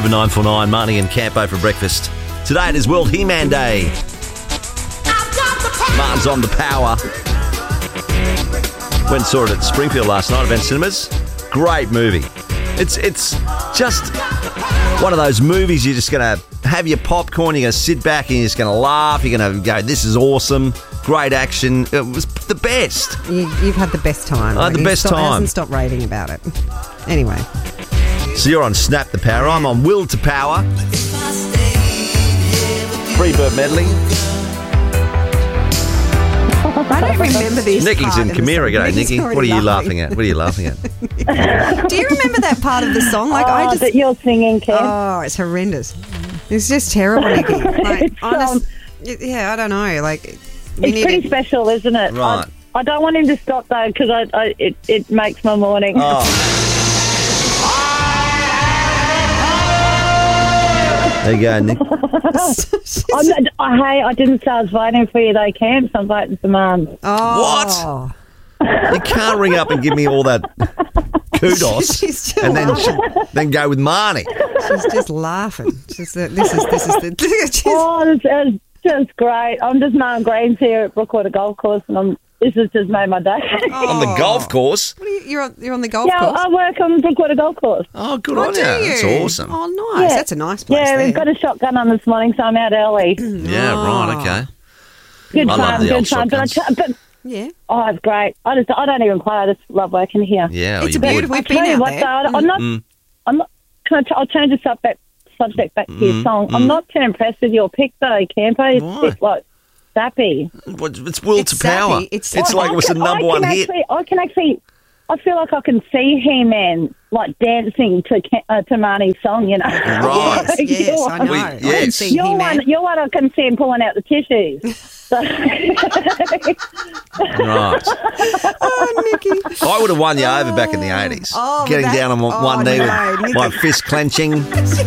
7949, Marnie and Campo for breakfast. Today it is World He-Man Day. Martin's on the power. Went and saw it at Springfield last night, Event Cinemas. Great movie. It's just one of those movies you're just going to have your popcorn, you're going to sit back and you're just going to laugh. You're going to go, this is awesome. Great action. It was the best. You've had the best time. I had the best time. Hasn't stopped raving about it. Anyway. So you're on Snap the Power. I'm on Will to Power. Freebird medley. I don't remember this. Nicky's in Camira. G'day, Nicky. What are you laughing at? What are you laughing at? Do you remember that part of the song? That you're singing, Kev. Oh, it's horrendous. It's just terrible, Nicky. Like, I don't know. Like, it's pretty special, isn't it? Right. I don't want him to stop though because it makes my morning. Oh. There you go, Nick. I didn't say I was voting for you though, Camps. I'm voting for Mum. Oh. What? You can't ring up and give me all that kudos and then go with Marnie. She's just laughing. This is it's just great. I'm just mowing greens here at Brookwater Golf Course, and this has just made my day. On the golf course? You're on the golf course? Yeah, I work on Brookwater Golf Course. Oh, good on you. That's awesome. Oh, nice. Yeah. That's a nice place. Yeah, there. we've got a shotgun on this morning, so I'm out early. Yeah, right, okay. Good I love fun, the good old fun. shotguns. Yeah. Oh, it's great. I don't even play. I just love working here. Yeah, It's you beautiful. would. We've been out there. I'm not. I'll change the subject back to your song. I'm not too impressed with your pick though, Campo. It's Why? a bit like sappy. It's Will It's to Power. sappy. It's like it was the number one hit. I feel like I can see He-Man like dancing to Marnie's song, you know. Right. Yes, I know. I can see You're He-Man. one I can see him pulling out the tissues. So. Right. Oh, Nicky. I would have won you over back in the 80s. Oh, Getting that- down on one oh, knee no, with Nicky. my fist clenching.